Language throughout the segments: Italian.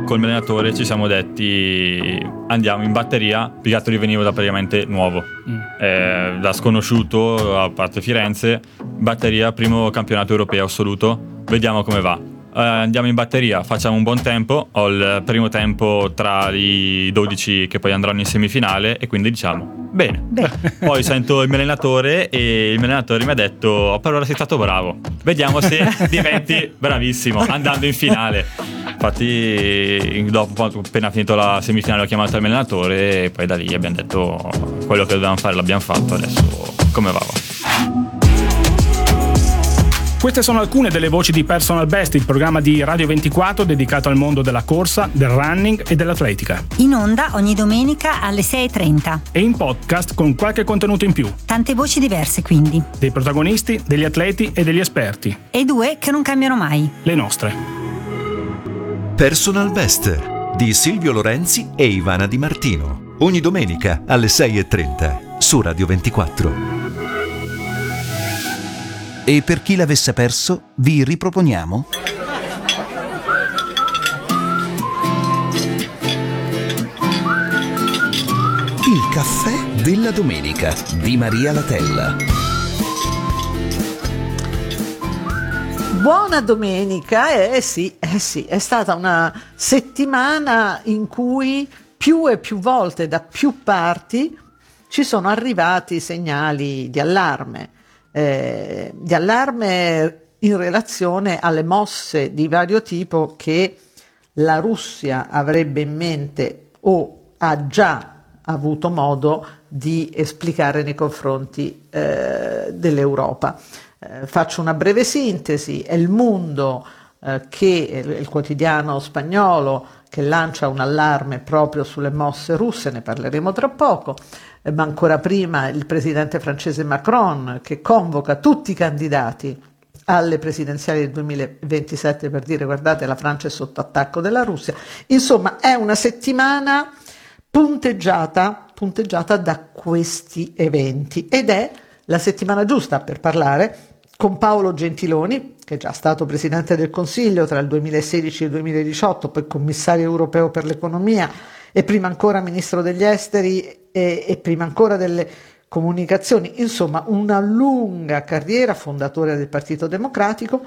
col mio allenatore ci siamo detti andiamo in batteria, più che altro io venivo da praticamente nuovo, da sconosciuto, a parte Firenze, batteria, primo campionato europeo assoluto, vediamo come va. Andiamo in batteria, facciamo un buon tempo, ho il primo tempo tra i 12 che poi andranno in semifinale e quindi diciamo bene. Poi sento il mio allenatore e il mio allenatore mi ha detto per ora sei stato bravo, vediamo se diventi bravissimo andando in finale. Infatti dopo, appena finito la semifinale, ho chiamato il mio allenatore e poi da lì abbiamo detto quello che dovevamo fare l'abbiamo fatto, adesso come va. Queste sono alcune delle voci di Personal Best, il programma di Radio 24 dedicato al mondo della corsa, del running e dell'atletica. In onda ogni domenica alle 6:30. E in podcast con qualche contenuto in più. Tante voci diverse quindi. Dei protagonisti, degli atleti e degli esperti. E due che non cambiano mai. Le nostre. Personal Best di Silvio Lorenzi e Ivana Di Martino. Ogni domenica alle 6:30 su Radio 24. E per chi l'avesse perso, vi riproponiamo il caffè della domenica di Maria Latella. Buona domenica, sì, è stata una settimana in cui più e più volte da più parti ci sono arrivati segnali di allarme in relazione alle mosse di vario tipo che la Russia avrebbe in mente o ha già avuto modo di esplicare nei confronti dell'Europa. Faccio una breve sintesi: è Il Mundo, che è il quotidiano spagnolo, che lancia un allarme proprio sulle mosse russe, ne parleremo tra poco, ma ancora prima il presidente francese Macron, che convoca tutti i candidati alle presidenziali del 2027 per dire guardate, la Francia è sotto attacco della Russia. Insomma, è una settimana punteggiata da questi eventi ed è la settimana giusta per parlare con Paolo Gentiloni, che è già stato Presidente del Consiglio tra il 2016 e il 2018, poi Commissario europeo per l'economia e prima ancora Ministro degli Esteri e prima ancora delle comunicazioni, insomma una lunga carriera, fondatore del Partito Democratico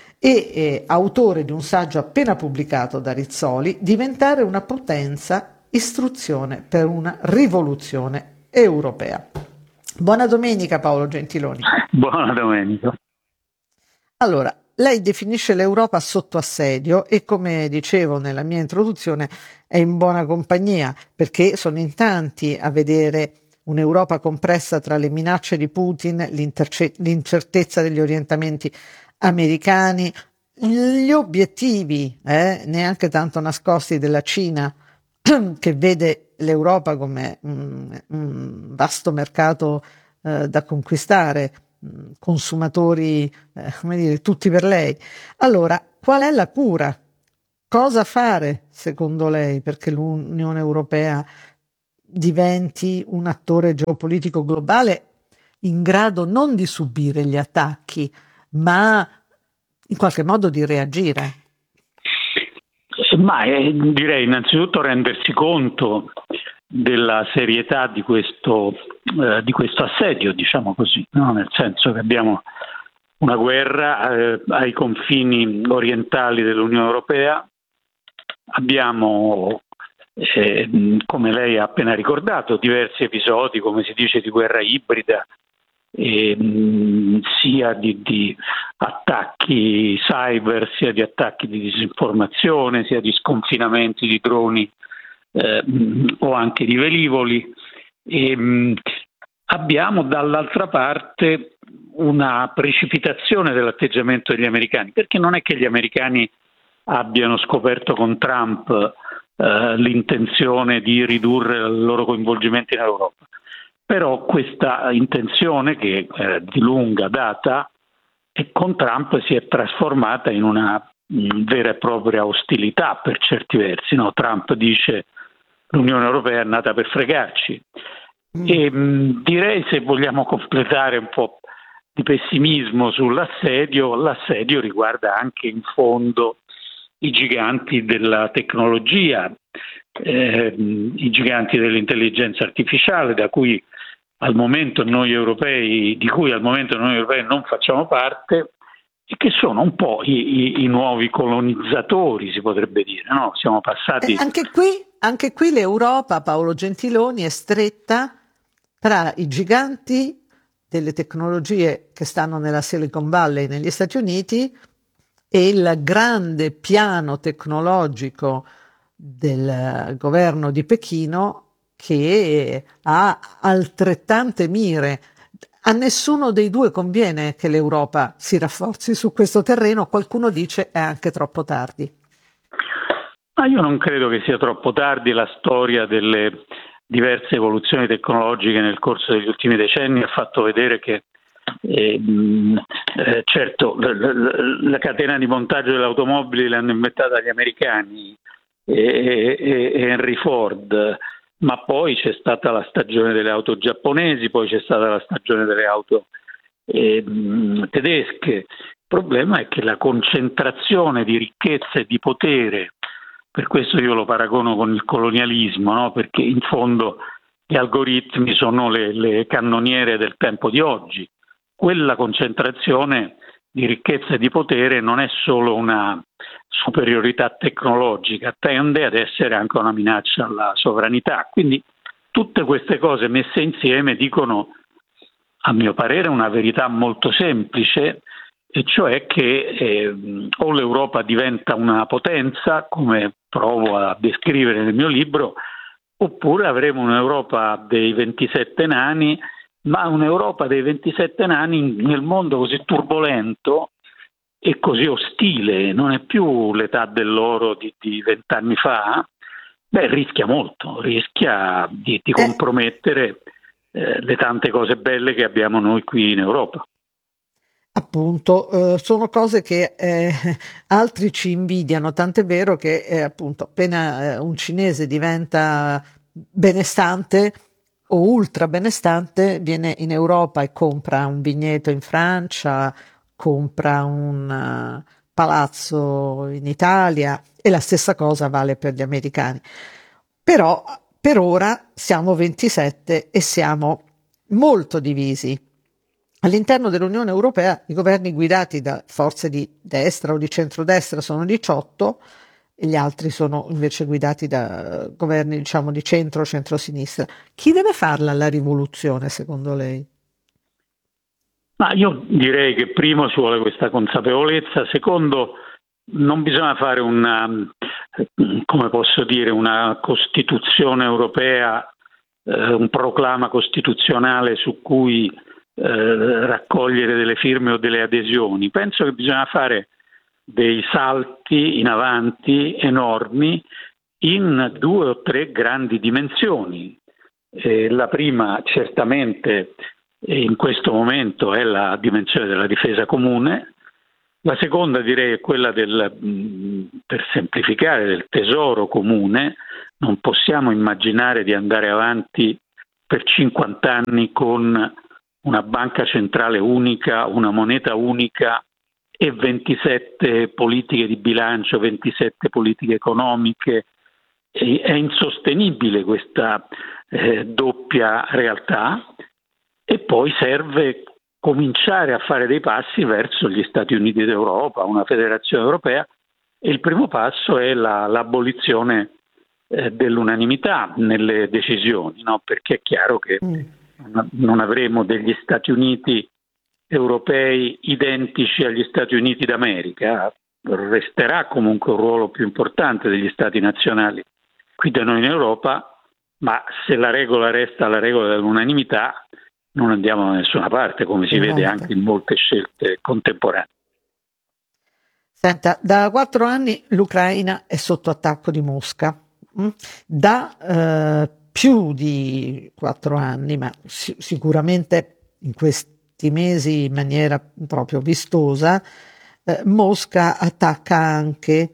e autore di un saggio appena pubblicato da Rizzoli, Diventare una potenza, istruzione per una rivoluzione europea. Buona domenica Paolo Gentiloni. Buona domenica. Allora, lei definisce l'Europa sotto assedio e, come dicevo nella mia introduzione, è in buona compagnia, perché sono in tanti a vedere un'Europa compressa tra le minacce di Putin, l'incertezza degli orientamenti americani, gli obiettivi neanche tanto nascosti della Cina, che vede l'Europa come un vasto mercato da conquistare, consumatori, come dire, tutti per lei. Allora, qual è la cura? Cosa fare, secondo lei, perché l'Unione Europea diventi un attore geopolitico globale in grado non di subire gli attacchi, ma in qualche modo di reagire? Ma direi innanzitutto rendersi conto della serietà di questo assedio, diciamo così, no? Nel senso che abbiamo una guerra ai confini orientali dell'Unione Europea, abbiamo, come lei ha appena ricordato, diversi episodi, come si dice, di guerra ibrida, sia di attacchi cyber, sia di attacchi di disinformazione, sia di sconfinamenti di droni o anche di velivoli. Abbiamo dall'altra parte una precipitazione dell'atteggiamento degli americani, perché non è che gli americani abbiano scoperto con Trump l'intenzione di ridurre il loro coinvolgimento in Europa. Però questa intenzione, che è di lunga data, e con Trump si è trasformata in una vera e propria ostilità per certi versi, no? Trump dice l'Unione Europea è nata per fregarci. E direi, se vogliamo completare un po' di pessimismo sull'assedio, l'assedio riguarda anche in fondo i giganti della tecnologia, i giganti dell'intelligenza artificiale, di cui al momento noi europei non facciamo parte, e che sono un po' i nuovi colonizzatori, si potrebbe dire, no? Siamo passati. Anche qui l'Europa, Paolo Gentiloni, è stretta tra i giganti delle tecnologie che stanno nella Silicon Valley negli Stati Uniti e il grande piano tecnologico del governo di Pechino, che ha altrettante mire. A nessuno dei due conviene che l'Europa si rafforzi su questo terreno. Qualcuno dice è anche troppo tardi. Ma io non credo che sia troppo tardi. La storia delle diverse evoluzioni tecnologiche nel corso degli ultimi decenni ha fatto vedere che certo la catena di montaggio delle automobili l'hanno inventata gli americani e Henry Ford, ma poi c'è stata la stagione delle auto giapponesi, poi c'è stata la stagione delle auto tedesche. Il problema è che la concentrazione di ricchezza e di potere, per questo io lo paragono con il colonialismo, no? Perché in fondo gli algoritmi sono le cannoniere del tempo di oggi. Quella concentrazione di ricchezza e di potere non è solo una superiorità tecnologica, tende ad essere anche una minaccia alla sovranità. Quindi tutte queste cose messe insieme dicono, a mio parere, una verità molto semplice, e cioè che o l'Europa diventa una potenza, come provo a descrivere nel mio libro, oppure avremo un'Europa dei 27 nani, ma un'Europa dei 27 nani nel mondo così turbolento e così ostile, non è più l'età dell'oro di 20 anni fa, rischia molto, rischia di compromettere le tante cose belle che abbiamo noi qui in Europa. Appunto, sono cose che altri ci invidiano, tant'è vero che appunto appena un cinese diventa benestante o ultra benestante, viene in Europa e compra un vigneto in Francia, compra un palazzo in Italia, e la stessa cosa vale per gli americani. Però per ora siamo 27 e siamo molto divisi. All'interno dell'Unione Europea i governi guidati da forze di destra o di centrodestra sono 18 e gli altri sono invece guidati da governi, diciamo, di centro-centrosinistra. Chi deve farla la rivoluzione, secondo lei? Ma io direi che primo ci vuole questa consapevolezza, secondo non bisogna fare una Costituzione europea, un proclama costituzionale su cui raccogliere delle firme o delle adesioni. Penso che bisogna fare dei salti in avanti enormi in 2 o 3 grandi dimensioni. La prima certamente in questo momento è la dimensione della difesa comune, la seconda direi è quella per semplificare, del tesoro comune. Non possiamo immaginare di andare avanti per 50 anni con una banca centrale unica, una moneta unica e 27 politiche di bilancio, 27 politiche economiche. È insostenibile questa doppia realtà, e poi serve cominciare a fare dei passi verso gli Stati Uniti d'Europa, una federazione europea, e il primo passo è l'abolizione dell'unanimità nelle decisioni, no? Perché è chiaro che non avremo degli Stati Uniti europei identici agli Stati Uniti d'America, resterà comunque un ruolo più importante degli Stati nazionali qui da noi in Europa, ma se la regola resta la regola dell'unanimità non andiamo da nessuna parte, come si vede anche in molte scelte contemporanee. Senta, da 4 anni l'Ucraina è sotto attacco di Mosca. Da più di 4 anni, ma sicuramente in questi mesi in maniera proprio vistosa, Mosca attacca anche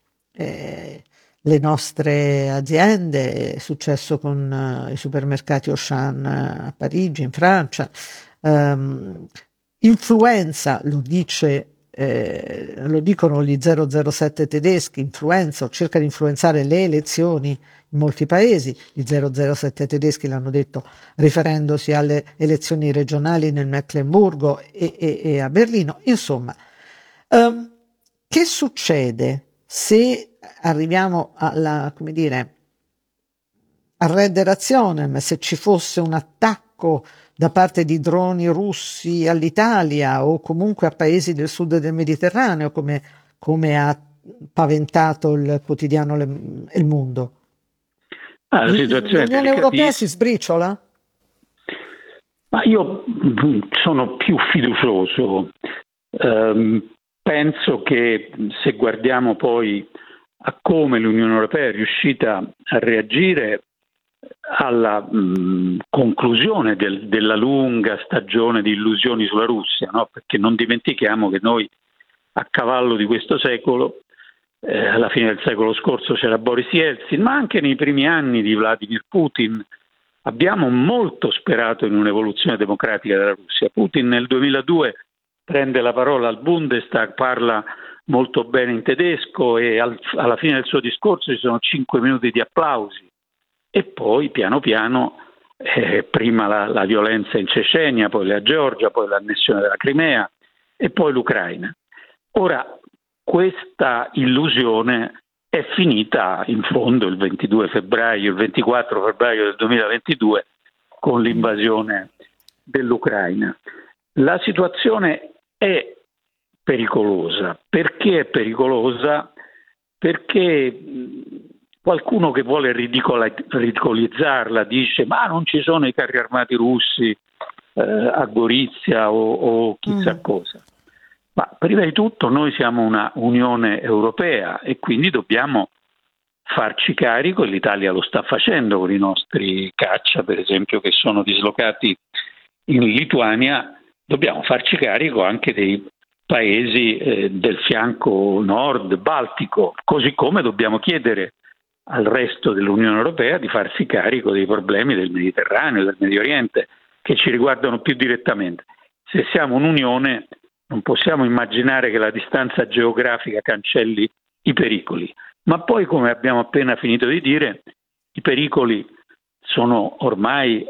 le nostre aziende. È successo con i supermercati Auchan a Parigi, in Francia. Influenza, lo dice lo dicono gli 007 tedeschi, influenza o cerca di influenzare le elezioni in molti paesi. Gli 007 tedeschi l'hanno detto riferendosi alle elezioni regionali nel Meckenburgo e a Berlino. Insomma, che succede se arriviamo alla, come dire, a Red Rationem, se ci fosse un attacco da parte di droni russi all'Italia o comunque a paesi del sud del Mediterraneo, come ha paventato il quotidiano Il Mondo? La situazione L'Unione Europea si sbriciola? Ma io sono più fiducioso. Penso che se guardiamo poi a come l'Unione Europea è riuscita a reagire alla conclusione della lunga stagione di illusioni sulla Russia, no? Perché non dimentichiamo che noi a cavallo di questo secolo, alla fine del secolo scorso c'era Boris Yeltsin, ma anche nei primi anni di Vladimir Putin abbiamo molto sperato in un'evoluzione democratica della Russia. Putin nel 2002 prende la parola al Bundestag, parla molto bene in tedesco e alla fine del suo discorso ci sono 5 minuti di applausi. E poi piano piano, prima la violenza in Cecenia, poi la Georgia, poi l'annessione della Crimea e poi l'Ucraina. Ora, questa illusione è finita in fondo il 24 febbraio del 2022 con l'invasione dell'Ucraina. La situazione è pericolosa. Perché è pericolosa? Perché qualcuno che vuole ridicolizzarla dice ma non ci sono i carri armati russi a Gorizia o chissà cosa. Ma prima di tutto noi siamo una Unione Europea e quindi dobbiamo farci carico, e l'Italia lo sta facendo con i nostri caccia per esempio che sono dislocati in Lituania, dobbiamo farci carico anche dei paesi del fianco nord baltico, così come dobbiamo chiedere al resto dell'Unione Europea di farsi carico dei problemi del Mediterraneo, del Medio Oriente, che ci riguardano più direttamente. Se siamo un'Unione non possiamo immaginare che la distanza geografica cancelli i pericoli, ma poi, come abbiamo appena finito di dire, i pericoli sono ormai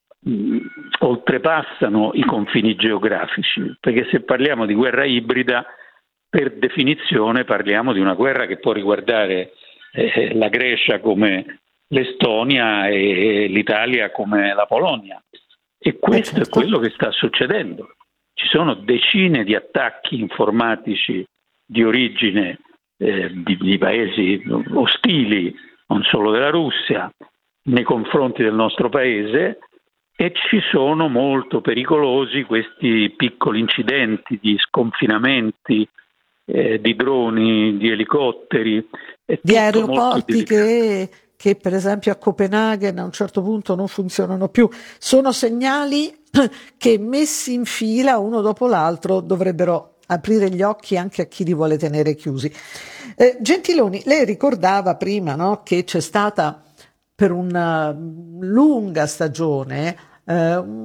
oltrepassano i confini geografici, perché se parliamo di guerra ibrida, per definizione parliamo di una guerra che può riguardare la Grecia come l'Estonia e l'Italia come la Polonia, e questo è quello che sta succedendo. Ci sono decine di attacchi informatici di origine di paesi ostili, non solo della Russia, nei confronti del nostro paese, e ci sono molto pericolosi questi piccoli incidenti di sconfinamenti di droni, di elicotteri, di aeroporti che per esempio a Copenaghen a un certo punto non funzionano più. Sono segnali che messi in fila uno dopo l'altro dovrebbero aprire gli occhi anche a chi li vuole tenere chiusi. Gentiloni, lei ricordava prima, no, che c'è stata per una lunga stagione